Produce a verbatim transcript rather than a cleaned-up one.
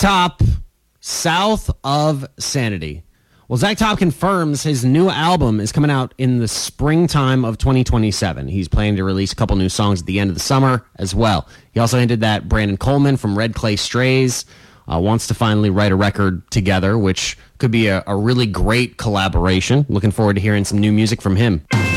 Top, South of Sanity. Well, Zach Top confirms his new album is coming out in the springtime of twenty twenty-seven. He's planning to release a couple new songs at the end of the summer as well. He also hinted that Brandon Coleman from Red Clay Strays uh, wants to finally write a record together, which could be a, a really great collaboration. Looking forward to hearing some new music from him.